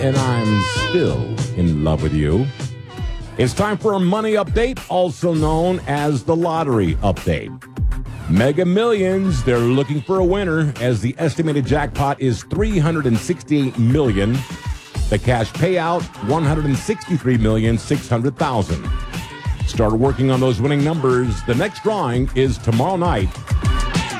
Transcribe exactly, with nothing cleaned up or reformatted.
and I'm still in love with you. It's time for a money update, also known as the lottery update. Mega Millions, they're looking for a winner as the estimated jackpot is three hundred sixty-eight million dollars. The cash payout, one hundred sixty-three million six hundred thousand dollars. Start working on those winning numbers. The next drawing is tomorrow night